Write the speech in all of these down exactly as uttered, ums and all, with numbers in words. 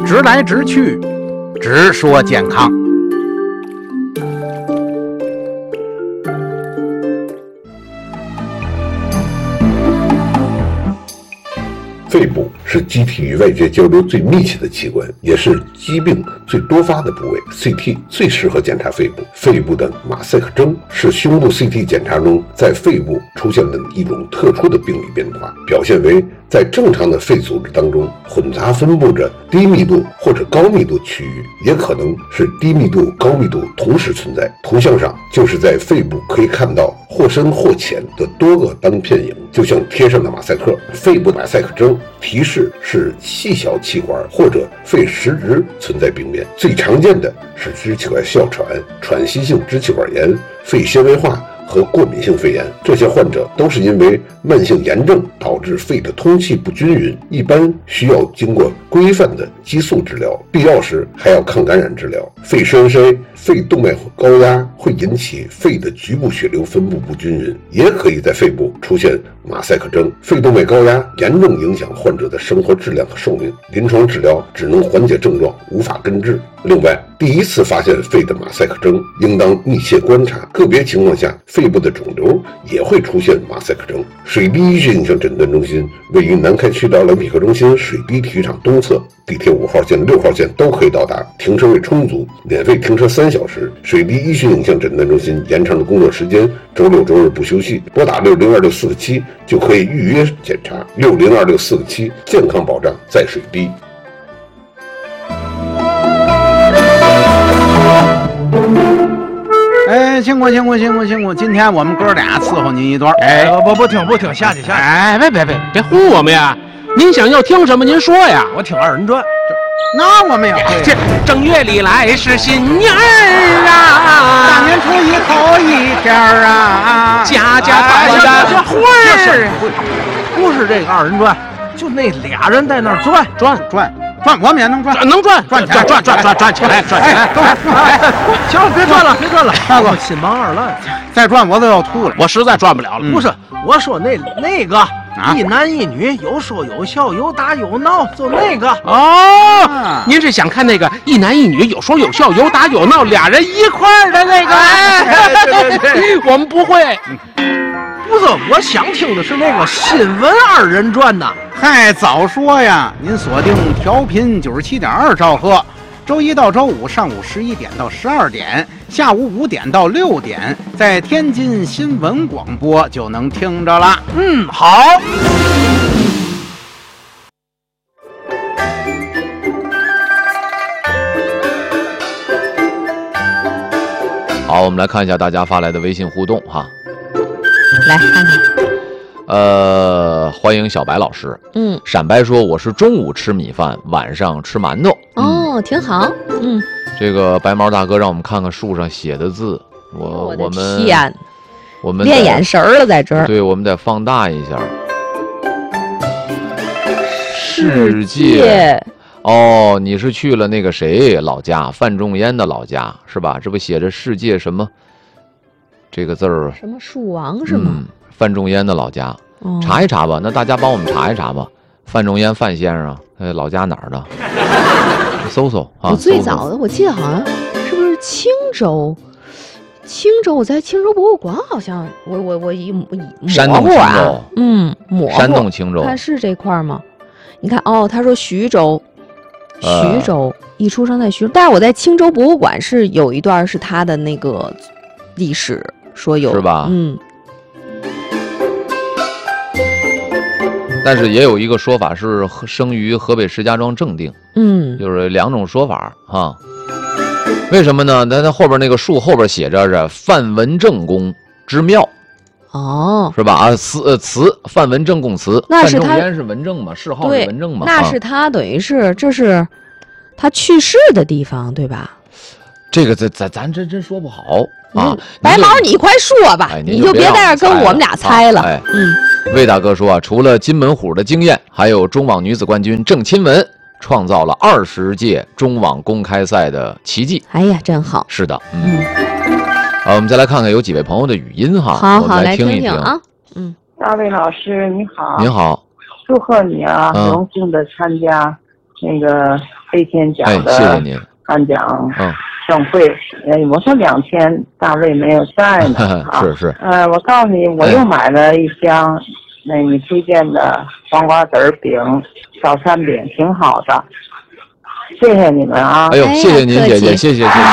直来直去，直说健康。 肺部是机体与外界交流最密切的器官，也是疾病最多发的部位。C T 最适合检查肺部。肺部的马赛克征是胸部 C T 检查中在肺部出现的一种特殊的病理变化，表现为在正常的肺组织当中混杂分布着低密度或者高密度区域，也可能是低密度、高密度同时存在。图像上就是在肺部可以看到或深或浅的多个单片影，就像贴上的马赛克。肺部马赛克征提示是细小气管或者肺实质存在病变，最常见的是支气管哮喘、喘息性支气管炎、肺纤维化和过敏性肺炎。这些患者都是因为慢性炎症导致肺的通气不均匀，一般需要经过规范的激素治疗，必要时还要抗感染治疗。肺栓塞、肺动脉高压会引起肺的局部血流分布不均匀，也可以在肺部出现马赛克征。肺动脉高压严重影响患者的生活质量和寿命，临床治疗只能缓解症状，无法根治。另外，第一次发现肺的马赛克征应当密切观察，个别情况下肺部的肿瘤也会出现马赛克征。水滴医学影像诊断中心位于南开区的奥林匹克中心水滴体育场东侧，地铁五号线、六号线都可以到达，停车位充足，免费停车三小时。水滴医学影像诊断中心延长的工作时间，周六周日不休息。拨打六零二六四个七就可以预约检查。六零二六四个七，健康保障在水滴。 哎，辛苦辛苦辛苦辛苦！今天我们哥俩伺候您一段。 哎，不不听不听，下去下去！ 哎，别别别别唬我们呀！您想要听什么？您说呀！ 我听二人转。 那我们也会。 这正月里来是新年儿啊， 大年初一头一天啊， 家家大家这会儿不是这个二人转，就那俩人在那儿转转转。转我们也能转， 能转转转转转转转起来，转起来！ 行了，别转了，别转了，大哥，心忙二乱， 再转我都要吐了， 我实在转不了了。 不是，我说那那个一男一女，有说有笑，有打有闹，就那个哦。您是想看那个一男一女有说有笑，有打有闹，俩人一块儿的那个？ 哎，对对对， 我们不会。 不是，我想听的是那个新闻二人转呐。 嗨，早说呀！您锁定调频九十七点二兆赫，周一到周五上午十一点到十二点，下午五点到六点，在天津新闻广播就能听着了。 嗯，好。 好，我们来看一下大家发来的微信互动哈。 来看看。 呃，欢迎小白老师。 嗯， 闪白说我是中午吃米饭，晚上吃馒头。 哦，嗯、挺好。嗯， 这个白毛大哥让我们看看树上写的字。我我的我们天， 我们练眼神了，在这儿。 对，我们得放大一下。 世界。哦，你是去了那个谁老家，范仲淹的老家是吧？这不写着世界什么这个字儿？ 什么树王是吗？ 嗯，范仲淹的老家。 哦、 查一查吧，那大家帮我们查一查吧。范仲淹范先生，呃，老家哪儿的？搜搜啊。 我最早的我记得好像是不是青州？青州我在青州博物馆好像我我我一模山东青州， 嗯，模糊。 山东青州， 看是这块吗？你看哦，他说徐州，徐州、呃、一出生在徐州，但是我在青州博物馆是有一段是他的那个历史，说有是吧？ 嗯。 但是也有一个说法是生于河北石家庄正定， 嗯， 就是两种说法哈。为什么呢？他他后边那个树后边写着是范文正公之庙， 哦， 是吧？啊，词呃词范文正公祠， 那是他范仲淹是文正嘛，谥号是文正嘛， 那是他等于是这是他去世的地方，对吧？ 这个咱咱咱真真说不好啊。 白毛，你快说吧， 哎、 你就别在这跟我们俩猜了。 哎， 嗯， 魏大哥说啊，除了金门虎的经验，还有中网女子冠军郑钦文创造了二十届中网公开赛的奇迹。 哎呀，真好。 是的，嗯。好，我们再来看看有几位朋友的语音哈， 好好我们来听一听啊。嗯， 大卫老师你好。 您好。 祝贺你啊， 嗯、 荣幸的参加那个飞天奖哎， 的谢谢您。 颁奖嗯， 盛会，呃，我说两天大卫没有在呢。啊、 是是。 呃，我告诉你，我又买了一箱，那、哎、你推荐的黄瓜子饼、早餐饼，挺好的。谢谢你们啊！ 哎呦，谢谢您姐姐，谢谢谢谢。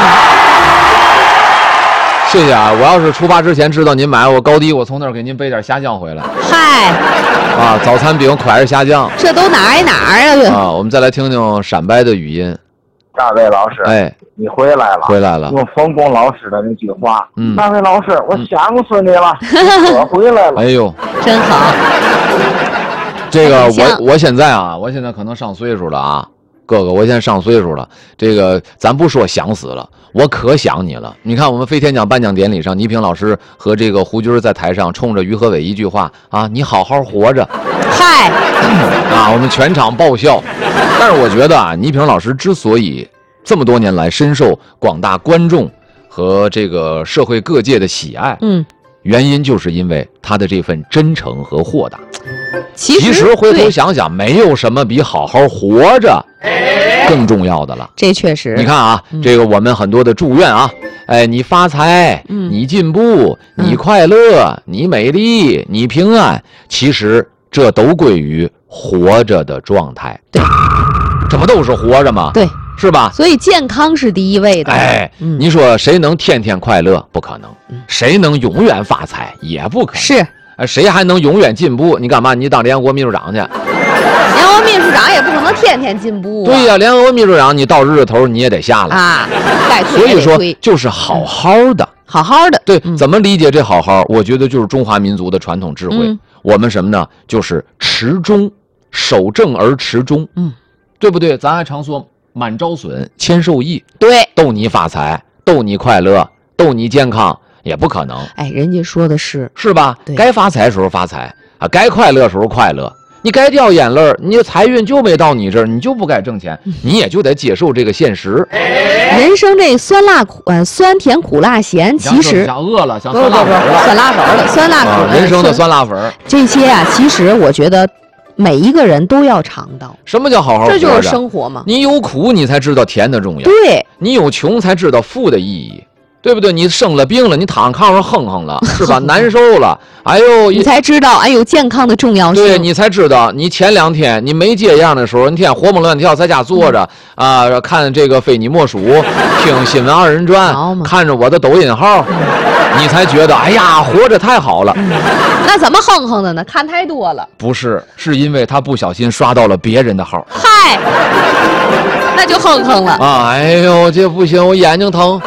谢谢啊！我要是出发之前知道您买，我高低我从那儿给您背点虾酱回来。 嗨， 啊，早餐饼蒯着虾酱， 这都哪儿哪儿啊？ 啊，我们再来听听陕白的语音。 大卫老师， 哎， 你回来了， 回来了。 用冯巩老师的那句话， 嗯， 大卫老师，我想死你了，嗯、你可回来了。 哎呦， 真好。 这个我我现在啊，我现在可能上岁数了啊。哥哥，我现在上岁数了，这个咱不说想死了，我可想你了。你看我们飞天奖颁奖典礼上，倪萍老师和这个胡军在台上冲着于和伟一句话啊，你好好活着。 嗨， 啊，我们全场爆笑。但是我觉得啊，倪萍老师之所以这么多年来深受广大观众和这个社会各界的喜爱， 嗯， 原因就是因为他的这份真诚和豁达。 其实， 其实回头想想，没有什么比好好活着更重要的了。 这确实， 你看啊，嗯、这个我们很多的祝愿啊，哎，你发财， 嗯、 你进步，你快乐，嗯、你美丽，你平安，其实这都归于活着的状态。 对， 这不都是活着吗？ 对， 是吧？ 所以健康是第一位的。 哎，嗯、你说谁能天天快乐？不可能。嗯、谁能永远发财？也不可能。 是。 谁还能永远进步？你干嘛？你当联合国秘书长去？ 联合秘书长也不可能天天进步、啊。 对呀、啊，联合国秘书长，你到日子头你也得下来啊。该推所以说推就是好好的， 嗯、好好的。 对、 嗯， 怎么理解这好好？我觉得就是中华民族的传统智慧。嗯、我们什么呢？就是持中，守正而持中。 嗯， 对不对？咱还常说满招损，谦受益。 对， 逗你发财，逗你快乐，逗你健康。也不可能， 哎，人家说的是是吧？该发财时候发财啊，该快乐时候快乐。你该掉眼泪，你的财运就没到你这儿，你就不该挣钱，嗯、你也就得接受这个现实。 人生这酸辣苦呃酸甜苦辣咸，其实想饿了，想酸辣粉了， 酸辣粉了，酸辣苦、 啊，人生的酸辣粉这些啊，其实我觉得每一个人都要尝到。 什么叫好好活着？ 这就是生活嘛。 你有苦，你才知道甜的重要； 对， 你有穷，才知道富的意义。对不对？你生了病了，你躺炕上哼哼了，是吧？难受了，哎呦， 你才知道，哎呦，健康的重要性。 对，你才知道，你前两天你没这样的时候，你天活蹦乱跳在家坐着啊、嗯呃，看这个非你莫属，听新闻二人转，看着我的抖音号，你才觉得，哎呀，活着太好了。 嗯、那怎么哼哼的呢？看太多了。 不是，是因为他不小心刷到了别人的号。 嗨，那就哼哼了啊！哎呦，这不行，我眼睛疼。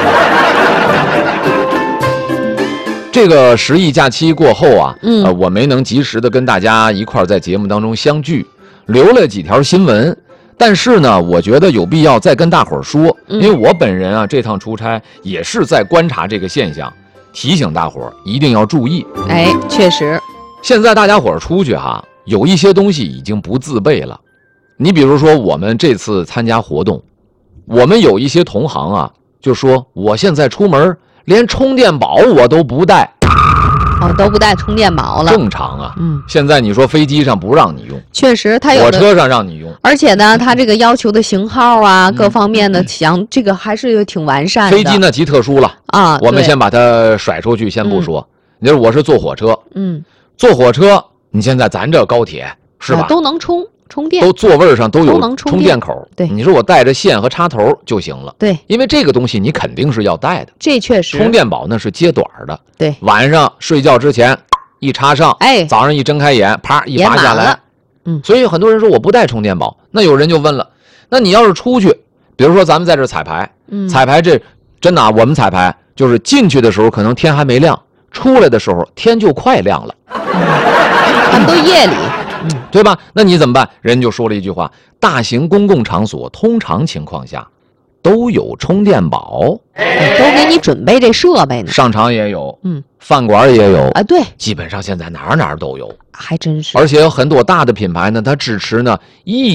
这个十一假期过后啊， 嗯， 呃，我没能及时的跟大家一块儿在节目当中相聚，留了几条新闻，但是呢，我觉得有必要再跟大伙儿说，因为我本人啊这趟出差也是在观察这个现象，提醒大伙儿一定要注意。 哎，确实， 现在大家伙儿出去哈，有一些东西已经不自备了。你比如说，我们这次参加活动，我们有一些同行啊，就说我现在出门连充电宝我都不带， 哦，都不带充电宝了。 正常啊， 嗯， 现在你说飞机上不让你用， 确实他有火车上让你用， 而且呢，他这个要求的型号啊，嗯、各方面的想这个还是挺完善的。 飞机那极特殊了啊， 我们先把它甩出去，先不说。嗯、你说我是坐火车， 嗯， 坐火车，你现在咱这高铁是吧， 啊、都能充。充电都座位上都有充充电口， 对， 你说我带着线和插头就行了， 对， 因为这个东西你肯定是要带的， 这确实。 充电宝那是接短的， 对， 晚上睡觉之前一插上， 哎， 早上一睁开眼，啪一拔下来， 嗯， 所以很多人说我不带充电宝，那有人就问了，那你要是出去，比如说咱们在这彩排， 嗯， 彩排这真的啊，我们彩排就是进去的时候可能天还没亮，出来的时候天就快亮了， 他们都夜里。 嗯，对吧？那你怎么办？人就说了一句话：大型公共场所通常情况下都有充电宝， 都给你准备这设备呢。 商场也有， 嗯， 饭馆也有啊，对， 基本上现在哪儿哪儿都有， 还真是。 而且有很多大的品牌呢，它支持呢一。